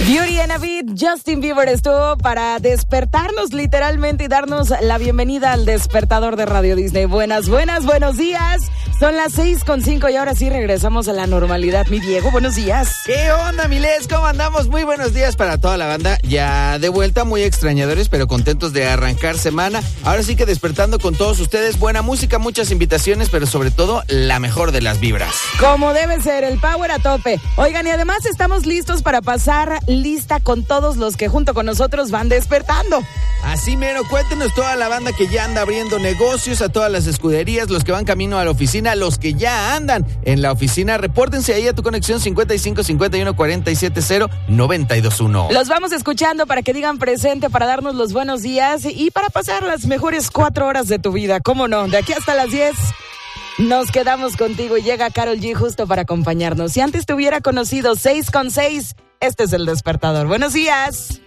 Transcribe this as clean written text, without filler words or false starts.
Beauty and a Beat, Justin Bieber estuvo para despertarnos literalmente y darnos la bienvenida al despertador de Radio Disney. Buenos días. Son las 6:05 y ahora sí regresamos a la normalidad. Mi Diego, buenos días. ¿Qué onda, Miles? ¿Cómo andamos? Muy buenos días para toda la banda. Ya de vuelta, muy extrañadores, pero contentos de arrancar semana. Ahora sí que despertando con todos ustedes. Buena música, muchas invitaciones, pero sobre todo la mejor de las vibras. Como debe ser, el power a tope. Oigan, y además estamos listos para pasar lista con todos los que junto con nosotros van despertando. Así mero, cuéntenos toda la banda que ya anda abriendo negocios, a todas las escuderías, los que van camino a la oficina, los que ya andan en la oficina, repórtense ahí a tu conexión 55 51 47 0 921. Los vamos escuchando para que digan presente, para darnos los buenos días y para pasar las mejores 4 horas de tu vida. ¿Cómo no? De aquí hasta las 10. Nos quedamos contigo y llega Karol G justo para acompañarnos. Si antes te hubiera conocido 6 con 6, este es el despertador. Buenos días.